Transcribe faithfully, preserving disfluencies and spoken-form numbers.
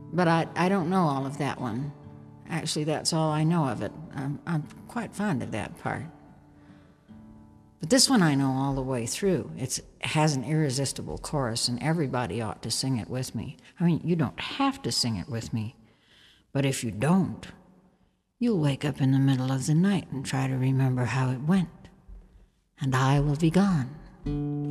But I, I don't know all of that one. Actually, that's all I know of it. I'm, I'm quite fond of that part. But this one I know all the way through. It's, it has an irresistible chorus, and everybody ought to sing it with me. I mean, you don't have to sing it with me, but if you don't, you'll wake up in the middle of the night and try to remember how it went, and I will be gone.